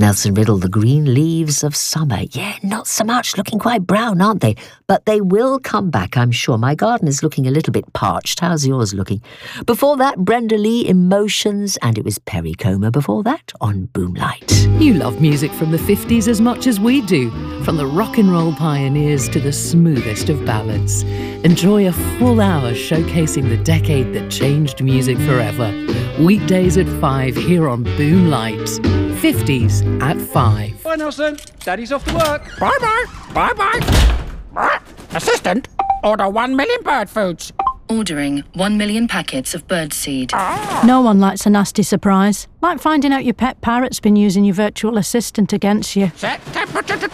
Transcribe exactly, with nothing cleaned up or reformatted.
Nelson Riddle, The Green Leaves of Summer. Yeah, not so much. Looking quite brown, aren't they? But they will come back, I'm sure. My garden is looking a little bit parched. How's yours looking? Before that, Brenda Lee, Emotions, and it was Perry Como before that on Boomlight. You love music from the fifties as much as we do, from the rock and roll pioneers to the smoothest of ballads. Enjoy a full hour showcasing the decade that changed music forever. Weekdays at five here on Boomlight. fifties at five. Bye, Nelson. Daddy's off to work. Bye-bye. Bye-bye. Assistant, order one million bird foods. Ordering one million packets of birdseed. No one likes a nasty surprise. Like finding out your pet parrot's been using your virtual assistant against you. Set temperature to